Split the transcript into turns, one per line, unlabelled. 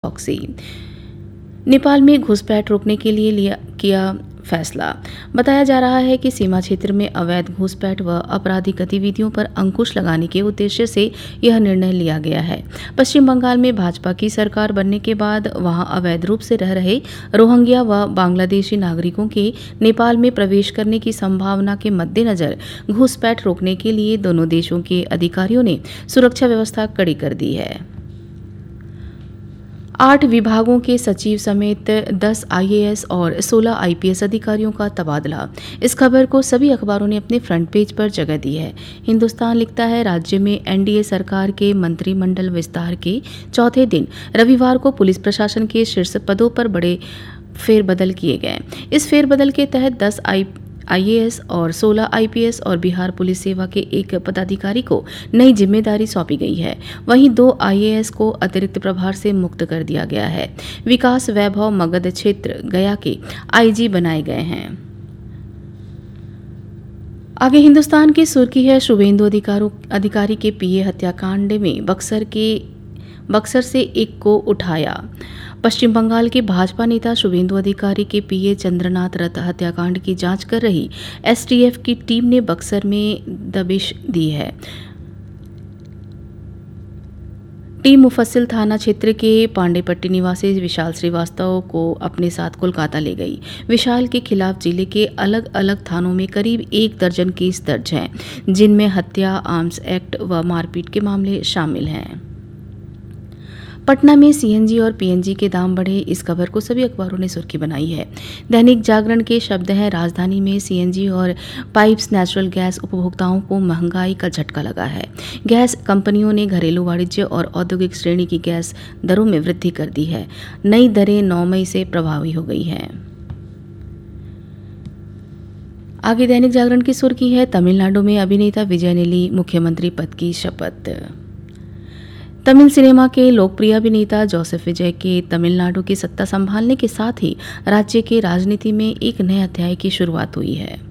Oxy. Nepal में घुसपैठ रोकने के लिए किया फैसला। बताया जा रहा है कि सीमा क्षेत्र में अवैध घुसपैठ व आपराधिक गतिविधियों पर अंकुश लगाने के उद्देश्य से यह निर्णय लिया गया है। पश्चिम बंगाल में भाजपा की सरकार बनने के बाद वहां अवैध रूप से रह रहे रोहिंग्या व बांग्लादेशी नागरिकों के नेपाल में प्रवेश करने की संभावना के मद्देनजर घुसपैठ रोकने के लिए दोनों देशों के अधिकारियों ने सुरक्षा व्यवस्था कड़ी कर दी है। 8 विभागों के सचिव समेत 10 आईएएस और 16 आईपीएस अधिकारियों का तबादला। इस खबर को सभी अखबारों ने अपने फ्रंट पेज पर जगह दी है। हिंदुस्तान लिखता है, राज्य में एनडीए सरकार के मंत्रिमंडल विस्तार के चौथे दिन रविवार को पुलिस प्रशासन के शीर्ष पदों पर बड़े फेरबदल किए गए। इस फेरबदल के तहत 10 आईएएस और 16 आईपीएस और बिहार पुलिस सेवा के एक पदाधिकारी को नई जिम्मेदारी सौंपी गई है। वहीं 2 आईएएस को अतिरिक्त प्रभार से मुक्त कर दिया गया है। विकास वैभव मगध क्षेत्र गया के आईजी बनाए गए हैं। आगे हिंदुस्तान की सुर्खी है, शुभेंदु अधिकारी के पीए हत्याकांड में बक्सर से एक को उठाया। पश्चिम बंगाल के भाजपा नेता शुभेंदु अधिकारी के पीए चंद्रनाथ रथ हत्याकांड की जांच कर रही एसटीएफ की टीम ने बक्सर में दबिश दी है। टीम मुफस्सिल थाना क्षेत्र के पांडेपट्टी निवासी विशाल श्रीवास्तव को अपने साथ कोलकाता ले गई। विशाल के खिलाफ जिले के अलग अलग थानों में करीब 1 दर्जन केस दर्ज हैं, जिनमें हत्या, आर्म्स एक्ट व मारपीट के मामले शामिल हैं। पटना में सीएनजी और पीएनजी के दाम बढ़े। इस खबर को सभी अखबारों ने सुर्खी बनाई है। दैनिक जागरण के शब्द हैं, राजधानी में सीएनजी और पाइप्स नेचुरल गैस उपभोक्ताओं को महंगाई का झटका लगा है। गैस कंपनियों ने घरेलू, वाणिज्य और औद्योगिक श्रेणी की गैस दरों में वृद्धि कर दी है। नई दरें 9 मई से प्रभावी हो गई हैं। आगे दैनिक जागरण की सुर्खी है, तमिलनाडु में अभिनेता विजय ने ली मुख्यमंत्री पद की शपथ। तमिल सिनेमा के लोकप्रिय अभिनेता जोसेफ विजय के तमिलनाडु की सत्ता संभालने के साथ ही राज्य के राजनीति में एक नए अध्याय की शुरुआत हुई है।